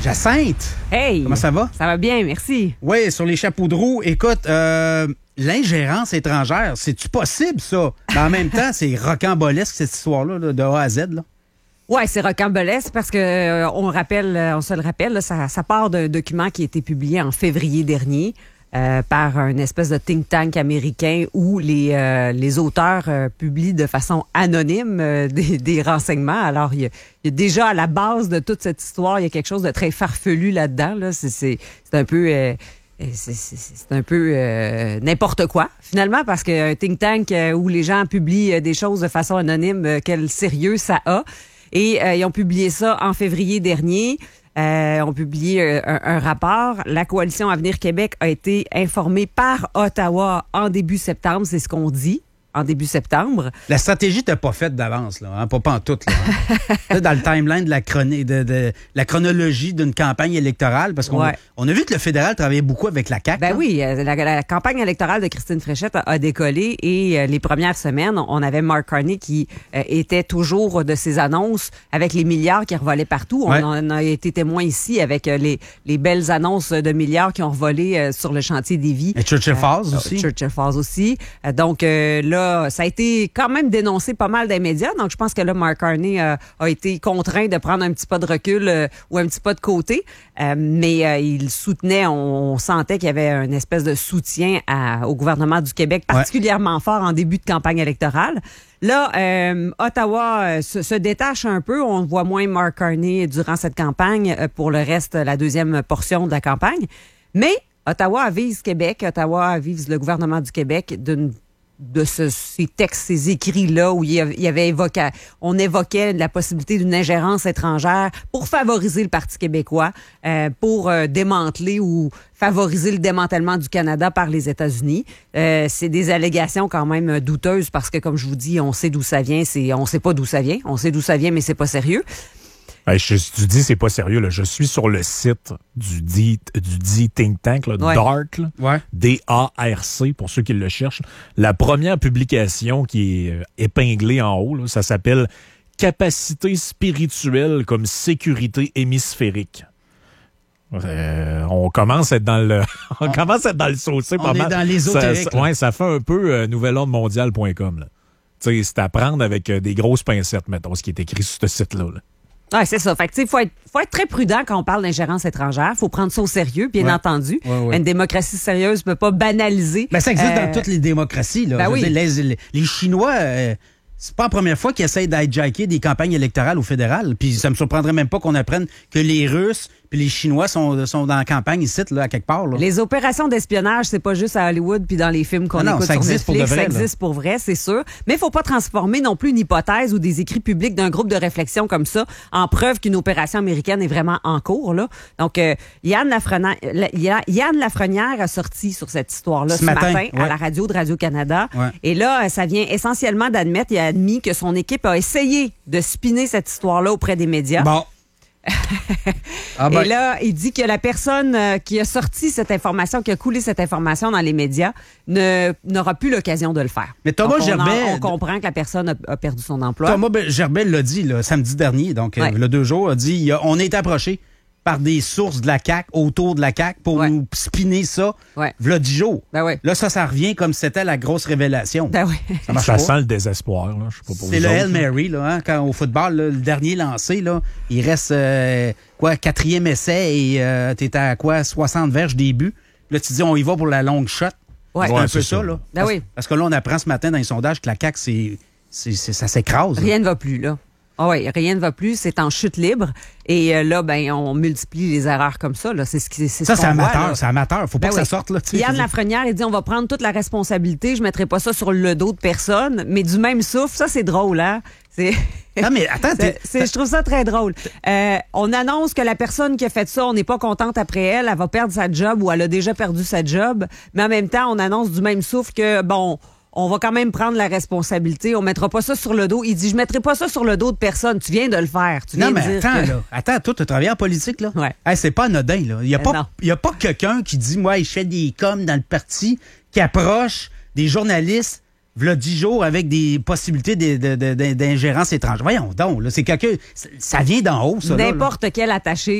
Jacinthe! Hey! Comment ça va? Ça va bien, merci. Oui, sur les chapeaux de roue. Écoute, l'ingérence étrangère, c'est-tu possible, ça? Mais en même temps, c'est rocambolesque, cette histoire-là, là, de A à Z, là. Ouais, c'est rocambolesque parce que on se le rappelle, là, ça part d'un document qui a été publié en février dernier par un espèce de think tank américain où les auteurs publient de façon anonyme des renseignements. Alors, il y a déjà à la base de toute cette histoire, il y a quelque chose de très farfelu là-dedans. Là. C'est un peu... C'est un peu n'importe quoi, finalement, parce qu'un think tank où les gens publient des choses de façon anonyme, quel sérieux ça a. Et ils ont publié ça en février dernier. Ont publié un rapport. La Coalition Avenir Québec a été informée par Ottawa en début septembre, c'est ce qu'on dit. En début septembre. La stratégie n'était pas faite d'avance, là, hein? Pas en toute. Là, hein? Là, dans le timeline de la chronologie d'une campagne électorale, parce qu'on on a vu que le fédéral travaillait beaucoup avec la CAQ. Ben oui, la campagne électorale de Christine Fréchette a décollé et les premières semaines, on avait Mark Carney qui était toujours de ses annonces avec les milliards qui revolaient partout. On en a été témoin ici avec les belles annonces de milliards qui ont revolé sur le chantier d'Évis. Et Churchill Falls aussi. Churchill Falls aussi. Donc là, ça a été quand même dénoncé pas mal des médias. Donc, je pense que là, Mark Carney a été contraint de prendre un petit pas de recul ou un petit pas de côté. Mais il soutenait, on sentait qu'il y avait une espèce de soutien au gouvernement du Québec particulièrement fort en début de campagne électorale. Là, Ottawa se détache un peu. On voit moins Mark Carney durant cette campagne pour le reste, la deuxième portion de la campagne. Mais Ottawa avise Québec, Ottawa avise le gouvernement du Québec de ces textes, ces écrits-là où on évoquait la possibilité d'une ingérence étrangère pour favoriser le Parti québécois, pour démanteler ou favoriser le démantèlement du Canada par les États-Unis. C'est des allégations quand même douteuses parce que, comme je vous dis, on sait d'où ça vient. On sait pas d'où ça vient. On sait d'où ça vient, mais c'est pas sérieux. Tu dis c'est pas sérieux. Là. Je suis sur le site du dit think tank, là, DARC, là, D-A-R-C, pour ceux qui le cherchent. La première publication qui est épinglée en haut, là, ça s'appelle « Capacité spirituelle comme sécurité hémisphérique ». On commence à être dans le saucé pas mal. On est dans l'ésotérique. Ça fait un peu nouvelordremondial.com. C'est à prendre avec des grosses pincettes, mettons, ce qui est écrit sur ce site-là. Là. Ouais, c'est ça. Fait que, faut être très prudent quand on parle d'ingérence étrangère. Faut prendre ça au sérieux, bien entendu. Une démocratie sérieuse ne peut pas banaliser. Ben, ça existe dans toutes les démocraties, là. Ben Les Chinois, c'est pas la première fois qu'ils essayent d'hijacker des campagnes électorales au fédéral. Puis ça me surprendrait même pas qu'on apprenne que les Russes puis les Chinois sont dans la campagne ici, là, à quelque part. Là. Les opérations d'espionnage, c'est pas juste à Hollywood puis dans les films qu'on écoute sur Netflix. Ça existe pour vrai, c'est sûr. Mais il faut pas transformer non plus une hypothèse ou des écrits publics d'un groupe de réflexion comme ça en preuve qu'une opération américaine est vraiment en cours. Là. Donc, Yann Lafrenière a sorti sur cette histoire-là ce matin à la radio de Radio-Canada. Ouais. Et là, ça vient essentiellement d'admettre, il a admis que son équipe a essayé de spinner cette histoire-là auprès des médias. Bon. Et là, il dit que la personne qui a sorti cette information, qui a coulé cette information dans les médias, n'aura plus l'occasion de le faire. Mais Thomas Gerbet... On comprend que la personne a perdu son emploi. Thomas Gerbet l'a dit là, samedi dernier, donc le 2 jours, a dit on a été approché par des sources de la CAQ, autour de la CAQ, pour nous spinner ça, v'là 10 jours. Là, ça revient comme c'était la grosse révélation. Ça sent le désespoir. Là. Je sais pas pour c'est le Hail Mary, là, hein, quand au football, là, le dernier lancé, là, il reste 4e essai et t'es à 60 verges des buts. Là, tu dis, on y va pour la longue shot. C'est un peu ça, là. Parce que là, on apprend ce matin dans les sondages que la CAQ, ça s'écrase. Rien ne va plus, là. Rien ne va plus, c'est en chute libre. Et là, on multiplie les erreurs comme ça. Là. C'est amateur, c'est amateur. Faut pas que ça sorte. Là, Yann Lafrenière, il dit, on va prendre toute la responsabilité. Je mettrai pas ça sur le dos de personne. Mais du même souffle, ça, c'est drôle, hein? Non, mais attends. Je trouve ça très drôle. On annonce que la personne qui a fait ça, on n'est pas contente après elle. Elle va perdre sa job ou elle a déjà perdu sa job. Mais en même temps, on annonce du même souffle que, on va quand même prendre la responsabilité. On mettra pas ça sur le dos. Il dit, je mettrai pas ça sur le dos de personne. Tu viens de le faire. Attends, toi, tu as travaillé en politique, là. Hey, c'est pas anodin, là. Il y a pas quelqu'un qui dit, moi, je fais des coms dans le parti, qui approche des journalistes, v'là 10 jours, avec des possibilités d'ingérence étrangère. Voyons donc, là. C'est quelqu'un, ça vient d'en haut, ça. N'importe quel attaché